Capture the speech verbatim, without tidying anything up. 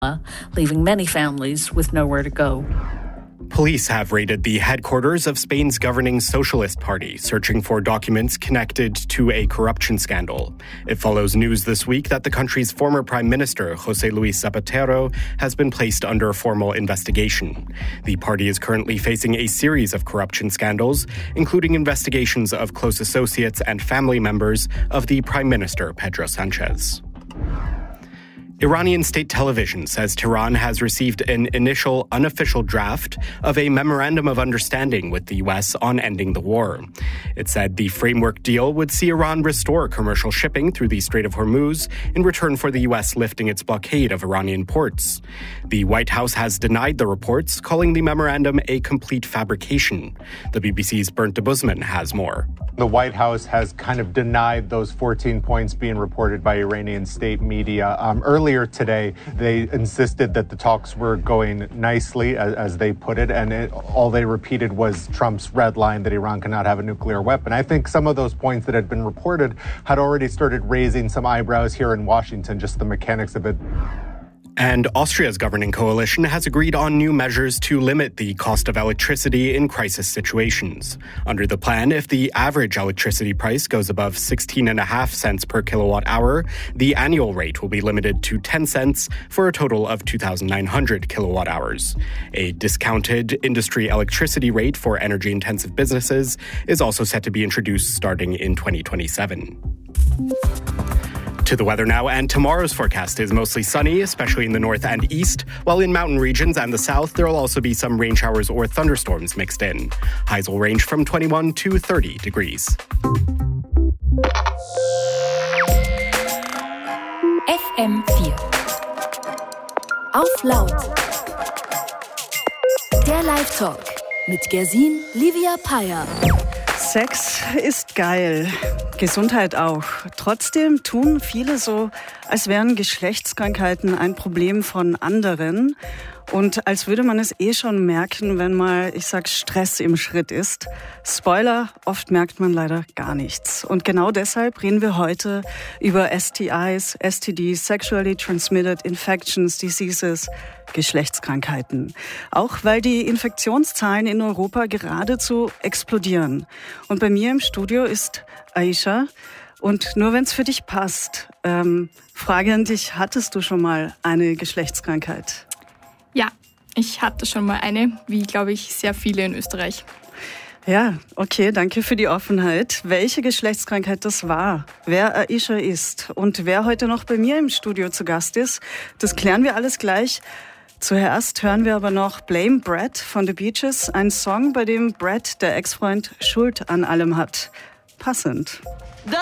leaving many families with nowhere to go. Police have raided the headquarters of Spain's governing Socialist Party, searching for documents connected to a corruption scandal. It follows news this week that the country's former Prime Minister, José Luis Zapatero, has been placed under formal investigation. The party is currently facing a series of corruption scandals, including investigations of close associates and family members of the Prime Minister, Pedro Sanchez. Iranian state television says Tehran has received an initial unofficial draft of a memorandum of understanding with the U S on ending the war. It said the framework deal would see Iran restore commercial shipping through the Strait of Hormuz in return for the U S lifting its blockade of Iranian ports. The White House has denied the reports, calling the memorandum a complete fabrication. The B B C's Bernd de Busman has more. The White House has kind of denied those fourteen points being reported by Iranian state media. Um, earlier today, they insisted that the talks were going nicely, as, as they put it, and it, all they repeated was Trump's red line that Iran cannot have a nuclear weapon. I think some of those points that had been reported had already started raising some eyebrows here in Washington, just the mechanics of it. And Austria's governing coalition has agreed on new measures to limit the cost of electricity in crisis situations. Under the plan, if the average electricity price goes above sixteen and a half cents per kilowatt hour, the annual rate will be limited to ten cents for a total of two thousand nine hundred kilowatt hours. A discounted industry electricity rate for energy-intensive businesses is also set to be introduced starting in twenty twenty-seven. To the weather now, and tomorrow's forecast is mostly sunny, especially in the north and east, while in mountain regions and the south, there will also be some rain showers or thunderstorms mixed in. Highs will range from twenty-one to thirty degrees. F M vier. Auf laut. Der Live-Talk mit Gersin Livia Payer. Sex ist geil, Gesundheit auch. Trotzdem tun viele so, als wären Geschlechtskrankheiten ein Problem von anderen. Und als würde man es eh schon merken, wenn mal, ich sag, Stress im Schritt ist. Spoiler, oft merkt man leider gar nichts. Und genau deshalb reden wir heute über S T Is, S T Ds, Sexually Transmitted Infections, Diseases, Geschlechtskrankheiten. Auch weil die Infektionszahlen in Europa geradezu explodieren. Und bei mir im Studio ist Aisha. Und nur wenn es für dich passt, ähm, Frage an dich, hattest du schon mal eine Geschlechtskrankheit? Ja, ich hatte schon mal eine, wie, glaube ich, sehr viele in Österreich. Ja, okay, danke für die Offenheit. Welche Geschlechtskrankheit das war, wer Aisha ist und wer heute noch bei mir im Studio zu Gast ist, das klären wir alles gleich. Zuerst hören wir aber noch Blame Brett von The Beaches, ein Song, bei dem Brett, der Ex-Freund, Schuld an allem hat. Passend.